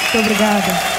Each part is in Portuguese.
Muito obrigada.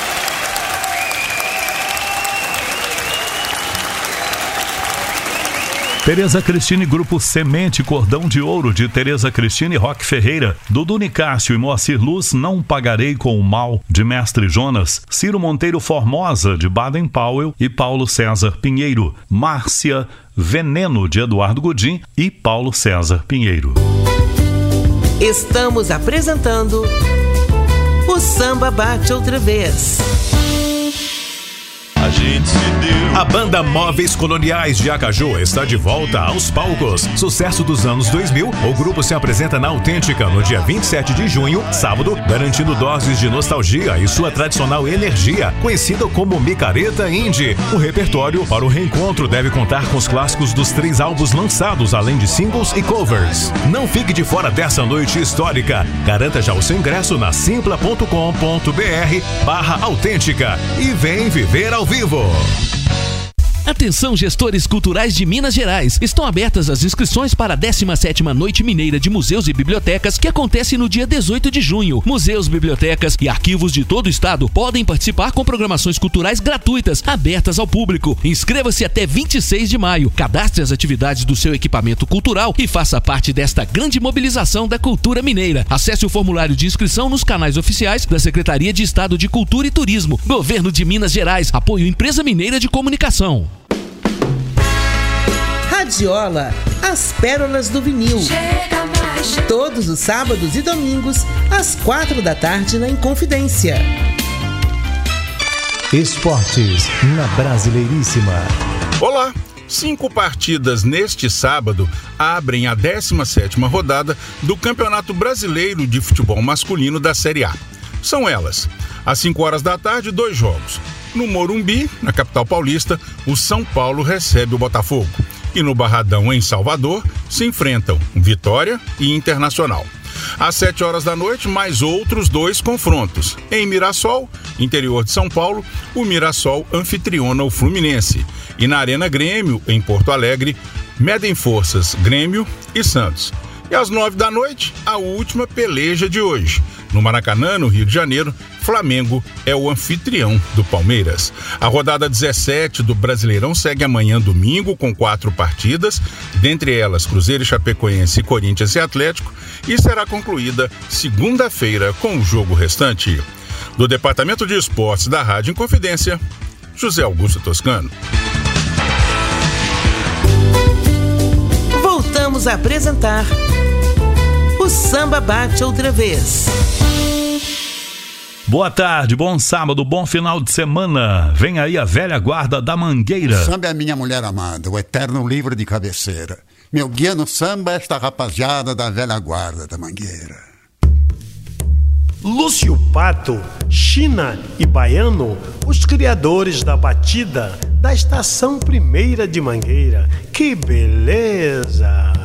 Tereza Cristine, Grupo Semente, Cordão de Ouro, de Tereza Cristine e Roque Ferreira. Dudu Nicásio e Moacir Luz, Não Pagarei com o Mal, de Mestre Jonas. Ciro Monteiro Formosa, de Baden Powell e Paulo César Pinheiro. Márcia, Veneno, de Eduardo Godin e Paulo César Pinheiro. Estamos apresentando o Samba Bate Outra Vez. A banda Móveis Coloniais de Acaju está de volta aos palcos. Sucesso dos anos 2000, o grupo se apresenta na Autêntica no dia 27 de junho, sábado, garantindo doses de nostalgia e sua tradicional energia, conhecida como Micareta Indie. O repertório para o reencontro deve contar com os clássicos dos 3 álbuns lançados, além de singles e covers. Não fique de fora dessa noite histórica. Garanta já o seu ingresso na simpla.com.br/autêntica e vem viver ao vivo. Atenção, gestores culturais de Minas Gerais. Estão abertas as inscrições para a 17ª Noite Mineira de Museus e Bibliotecas, que acontece no dia 18 de junho. Museus, bibliotecas e arquivos de todo o estado podem participar com programações culturais gratuitas, abertas ao público. Inscreva-se até 26 de maio. Cadastre as atividades do seu equipamento cultural e faça parte desta grande mobilização da cultura mineira. Acesse o formulário de inscrição nos canais oficiais da Secretaria de Estado de Cultura e Turismo, Governo de Minas Gerais, apoio Empresa Mineira de Comunicação. Radiola, as pérolas do vinil. Todos os sábados e domingos, às 4 da tarde na Inconfidência. Esportes na Brasileiríssima. Olá! 5 partidas neste sábado abrem a 17ª rodada do Campeonato Brasileiro de Futebol Masculino da Série A. São elas: às 5 horas da tarde, 2 jogos. No Morumbi, na capital paulista, o São Paulo recebe o Botafogo. E no Barradão, em Salvador, se enfrentam Vitória e Internacional. Às 7 horas da noite, mais outros 2 confrontos. Em Mirassol, interior de São Paulo, o Mirassol anfitriona o Fluminense. E na Arena Grêmio, em Porto Alegre, medem forças Grêmio e Santos. E às 9 da noite, a última peleja de hoje. No Maracanã, no Rio de Janeiro, Flamengo é o anfitrião do Palmeiras. A rodada 17 do Brasileirão segue amanhã, domingo, com 4 partidas, dentre elas Cruzeiro e Chapecoense, Corinthians e Atlético, e será concluída segunda-feira com o jogo restante. Do Departamento de Esportes da Rádio Inconfidência, José Augusto Toscano. Voltamos a apresentar o Samba Bate Outra Vez. Boa tarde, bom sábado, bom final de semana. Vem aí a velha guarda da Mangueira. O samba é a minha mulher amada, o eterno livro de cabeceira. Meu guia no samba é esta rapaziada da velha guarda da Mangueira. Lúcio Pato, China e Baiano, os criadores da batida da Estação Primeira de Mangueira. Que beleza!